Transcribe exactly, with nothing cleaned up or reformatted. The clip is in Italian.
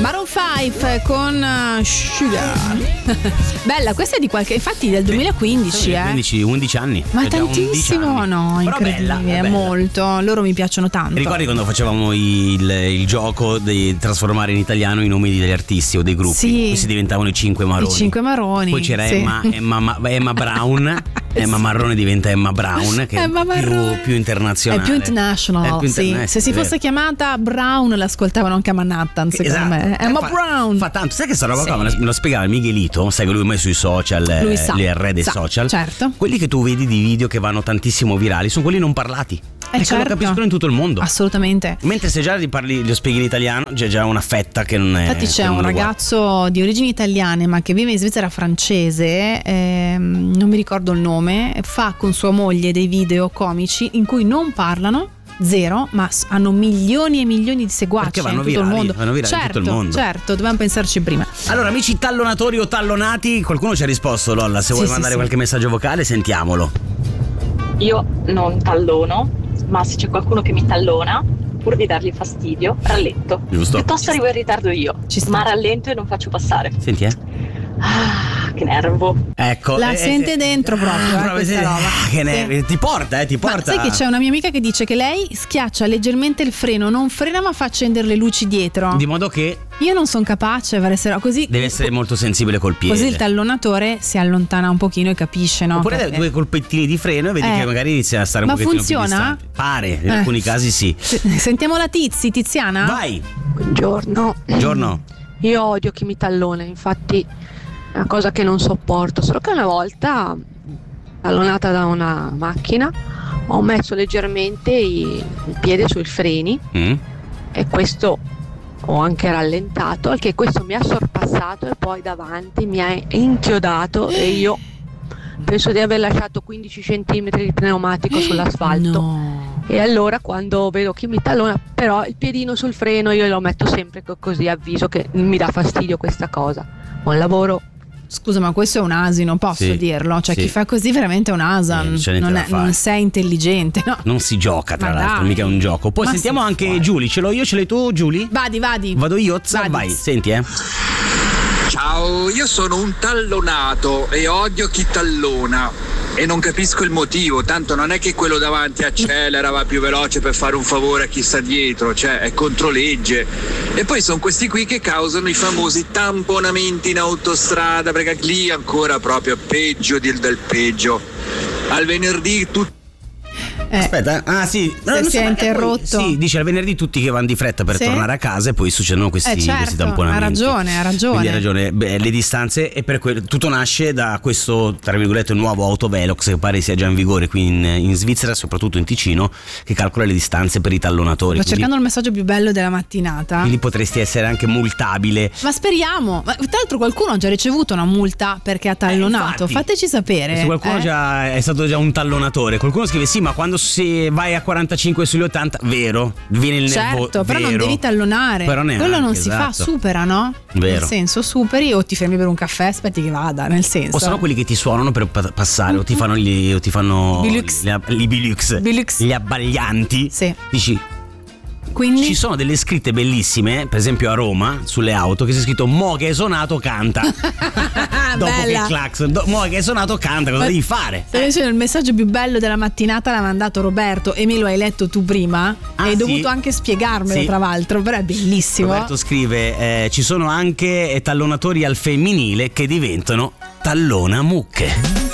Maroon cinque con uh, Sugar. Bella, questa è di qualche, infatti del duemilaquindici, sì, eh. quindici undici anni. Ma tantissimo, no, Però incredibile, bella, bella. molto. Loro mi piacciono tanto. Ricordi quando facevamo il, il gioco di trasformare in italiano i nomi degli artisti o dei gruppi? Sì. Questi diventavano i cinque maroni. I cinque maroni. Poi c'era sì. Emma, Emma, Emma Brown. Emma Marrone diventa Emma Brown, che Emma è più, più internazionale. È più international, È più sì. interna- Se si fosse chiamata Brown l'ascoltavano anche a Manhattan, secondo esatto. me. Emma fa, Brown. Fa tanto. Sai che sta roba Sì. qua me la, me la spiegava Miguelito, sai che lui ormai sui social, Lui sa, le re dei sa, social. certo. Quelli che tu vedi di video che vanno tantissimo virali sono quelli non parlati. Eh, e che certo. lo capiscono in tutto il mondo. Assolutamente. Mentre se già li parli, lo spieghi in italiano, c'è già una fetta che non è. Infatti c'è che non un lo guarda. ragazzo di origini italiane ma che vive in Svizzera francese, ehm, non mi ricordo il nome, fa con sua moglie dei video comici in cui non parlano, zero, ma s- hanno milioni e milioni di seguaci Perché vanno in tutto virali, il mondo. vanno virali in certo, tutto il mondo. certo, dobbiamo pensarci prima. Allora, amici tallonatori o tallonati, qualcuno ci ha risposto, Lolla. Se Sì, vuoi sì, mandare sì. qualche messaggio vocale, sentiamolo. Io non tallono, ma se c'è qualcuno che mi tallona, pur di dargli fastidio, rallento. Giusto. Piuttosto arrivo in ritardo io, Ci sta. ma rallento e non faccio passare. Senti, eh? Ah, che nervo. Ecco. La eh, sente eh, dentro proprio, eh, proprio questa sì. roba. Ah, che nervi. Sì. Ti porta, eh, ti Ma porta. sai che c'è una mia amica che dice che lei schiaccia leggermente il freno, non frena ma fa accendere le luci dietro. Di modo che Io non sono capace per essere così. deve essere molto sensibile col piede. Così il tallonatore si allontana un pochino e capisce, no? Oppure dai Perché- due colpettini di freno e vedi Eh. che magari inizia a stare un Ma pochettino funziona? più distante. Pare, in Eh. alcuni casi sì. Sentiamo la Tizi, Tiziana? Vai. Buongiorno. Buongiorno. Io odio chi mi tallona, infatti è una cosa che non sopporto, solo che una volta, tallonata da una macchina, ho messo leggermente i- il piede sui freni Mm. e questo ho anche rallentato, al che questo mi ha sorpassato e poi davanti mi ha inchiodato e io penso di aver lasciato quindici centimetri di pneumatico sull'asfalto. No. E allora quando vedo chi mi tallona, però il piedino sul freno io lo metto sempre co- così, avviso che mi dà fastidio questa cosa. Buon lavoro. Scusa, ma questo è un asino, posso Sì, dirlo? Cioè, sì. chi fa così veramente è un asan. Eh, non c'è niente non, da è- fare. non sei intelligente, no? Non si gioca, tra Ma l'altro, dai. mica è un gioco. Poi Ma sentiamo sì, anche fuori. Giulia. Ce l'ho io, ce l'hai tu, Giulia? Vadi, vadi. Vado io, z- Vadi. vai, senti, eh. Ciao, io sono un tallonato e odio chi tallona e non capisco il motivo, tanto non è che quello davanti accelera, va più veloce per fare un favore a chi sta dietro, cioè è controlegge. E poi sono questi qui che causano i famosi tamponamenti in autostrada, perché lì ancora proprio peggio del, del peggio. Al venerdì tutti Eh, Aspetta, ah sì, Se non si è ma interrotto. Poi, sì, dice al venerdì tutti che vanno di fretta per Sì. tornare a casa e poi succedono questi, Eh, certo, questi tamponamenti. ha ragione, ha ragione. Quindi ha ragione. Beh, le distanze e per quello tutto nasce da questo, tra virgolette, nuovo autovelox che pare sia già in vigore qui in, in Svizzera, soprattutto in Ticino, che calcola le distanze per i tallonatori. sto Quindi, cercando il messaggio più bello della mattinata. quindi potresti essere anche multabile. Ma speriamo. Ma, tra l'altro qualcuno ha già ricevuto una multa perché ha tallonato. Eh, infatti. Fateci sapere. Se qualcuno eh? già è stato già un tallonatore, qualcuno scrive sì, ma quando si vai a quarantacinque sugli ottanta, vero, viene il nervo. Certo, però non vero. devi tallonare. Però neanche, Quello non si esatto. fa, supera, no? Vero. Nel senso, superi o ti fermi per un caffè, aspetti che vada, nel senso. O sono quelli che ti suonano per pa- passare, o ti fanno gli, o ti fanno Bilux. gli, i bilux, Bilux. gli abbaglianti. Sì. Dici, Quindi ci sono delle scritte bellissime, per esempio a Roma, sulle auto, che c'è scritto mo che è suonato canta. Dopo che Bella. il clacson, do- mo che è suonato canta, cosa Ma- devi fare? Stavo dicendo, il messaggio più bello della mattinata l'ha mandato Roberto e me lo hai letto tu prima. Ah, hai sì? dovuto anche spiegarmelo, Sì. tra l'altro, però è bellissimo. Roberto scrive eh, ci sono anche tallonatori al femminile che diventano tallona mucche.